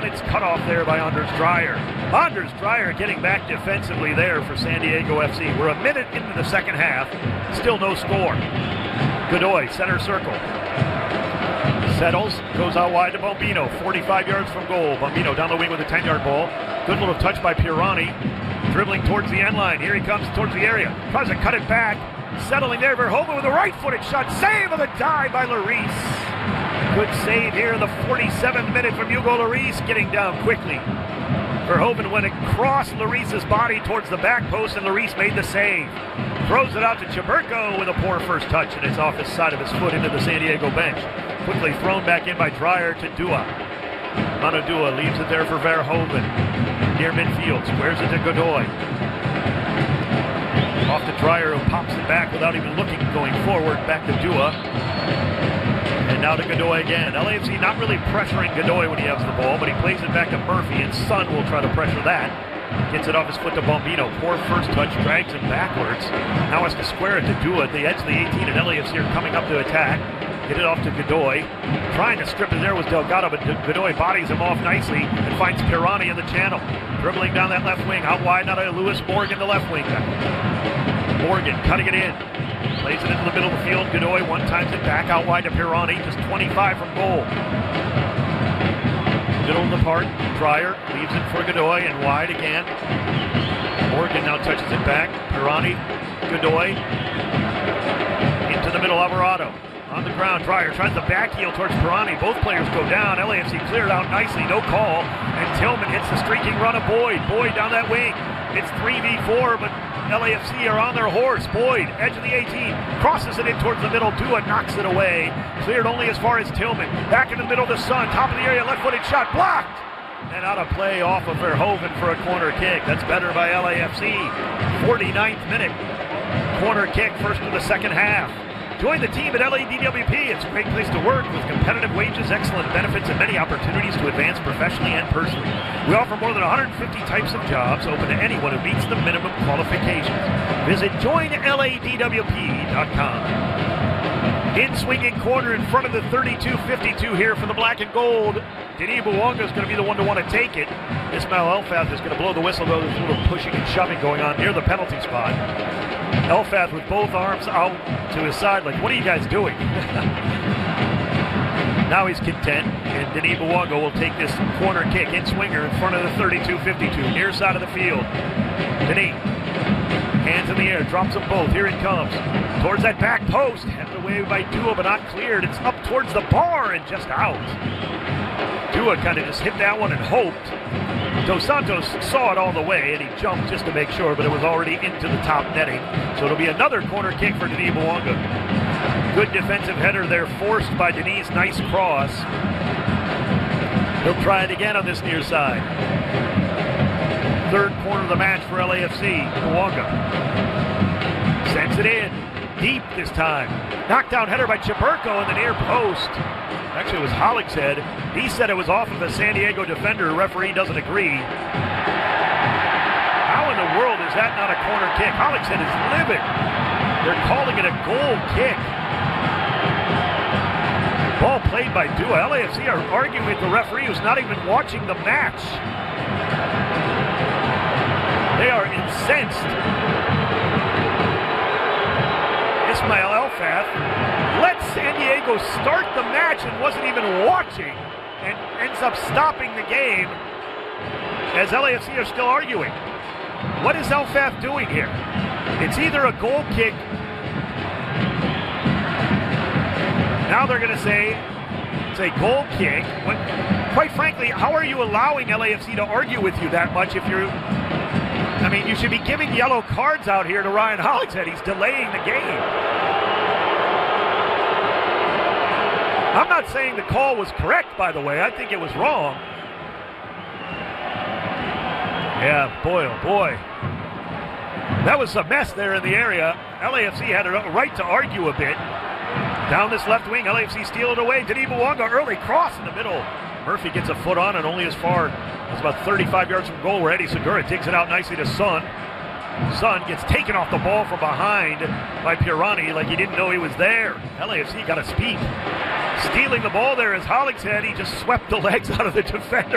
It's cut off there by Anders Dreyer. Anders Dreyer getting back defensively there for San Diego FC. We're a minute into the second half. Still no score. Godoy, center circle. Settles, goes out wide to Bombino. 45 yards from goal. Bombino down the wing with a 10-yard ball. Good little touch by Pirani. Dribbling towards the end line. Here he comes towards the area. Tries to cut it back. Settling there, Verhoeven with a right-footed shot. Save of the dive by Lloris. Good save here in the 47th minute from Hugo Lloris, getting down quickly. Verhoeven went across Lloris's body towards the back post, and Lloris made the save. Throws it out to Chaburko with a poor first touch, and it's off his side of his foot into the San Diego bench. Quickly thrown back in by Dreyer to Dua. Manu Dua leaves it there for Verhoeven. Near midfield, squares it to Godoy. Off to Dreyer, who pops it back without even looking, going forward, back to Dua. And now to Godoy again. LAFC not really pressuring Godoy when he has the ball, but he plays it back to Murphy, and Sun will try to pressure that. Gets it off his foot to Bombino. Poor first touch, drags him backwards. Now has to square it to Dua at the edge of the 18, and LAFC are coming up to attack. Get it off to Godoy. Trying to strip it there was Delgado, but Godoy bodies him off nicely and finds Pirani in the channel. Dribbling down that left wing. Out wide now to Lewis Morgan, the left wing. Morgan cutting it in. Plays it into the middle of the field. Godoy one times it back out wide to Pirani. Just 25 from goal. Middle of the park. Dreyer leaves it for Godoy and wide again. Morgan now touches it back. Pirani, Godoy. Into the middle, Alvarado. On the ground, Dreyer tries to back heel towards Pirani. Both players go down. LAFC cleared out nicely. No call. And Tillman hits the streaking run of Boyd. Boyd down that wing. It's 3v4, but LAFC are on their horse. Boyd, edge of the 18, crosses it in towards the middle. Dua knocks it away. Cleared only as far as Tillman. Back in the middle to Sun. Top of the area, left-footed shot. Blocked! And out of play off of Verhoeven for a corner kick. That's better by LAFC. 49th minute. Corner kick, first of the second half. Join the team at LADWP. It's a great place to work with competitive wages, excellent benefits, and many opportunities to advance professionally and personally. We offer more than 150 types of jobs open to anyone who meets the minimum qualifications. Visit joinladwp.com. In swinging corner in front of the 32-52 here for the black and gold. Denis Bouanga is going to be the one to want to take it. Ismail Elfath is going to blow the whistle, though there's a little pushing and shoving going on near the penalty spot. Elfath with both arms out to his side, like, what are you guys doing? Now he's content, and Denis Bouanga will take this corner kick in swinger in front of the 32-52, near side of the field. Denis, hands in the air, drops them both. Here it comes. Towards that back post, headed away by Dua, but not cleared. It's up towards the bar and just out. Dua kind of just hit that one and hoped. Dos Santos saw it all the way, and he jumped just to make sure, but it was already into the top netting. So it'll be another corner kick for Denis Bouanga. Good defensive header there, forced by Denis. Nice cross. He'll try it again on this near side. Third corner of the match for LAFC. Bouanga sends it in. Deep this time. Knockdown header by Chaburko in the near post. Actually, it was Hollingshead. He said it was off of a San Diego defender. Referee doesn't agree. How in the world is that not a corner kick? Hollingshead is livid. They're calling it a goal kick. Ball played by Dua. LAFC are arguing with the referee who's not even watching the match. They are incensed. Ismail Elfath lets San Diego start the match and wasn't even watching, and ends up stopping the game as LAFC are still arguing. What is Elfath doing here? It's either a goal kick. Now they're going to say it's a goal kick. When, quite frankly, how are you allowing LAFC to argue with you that much if you're... I mean, you should be giving yellow cards out here to Ryan Hollingshead. He's delaying the game. I'm not saying the call was correct, by the way. I think it was wrong. Yeah, boy, oh boy. That was a mess there in the area. LAFC had a right to argue a bit. Down this left wing, LAFC steal it away. Denis Bouanga, early cross in the middle. Murphy gets a foot on and only as far as about 35 yards from goal, where Eddie Segura digs it out nicely to Sun. Sun gets taken off the ball from behind by Pirani like he didn't know he was there. LAFC got to speak. Stealing the ball there is Hollingshead. He just swept the legs out of the defender.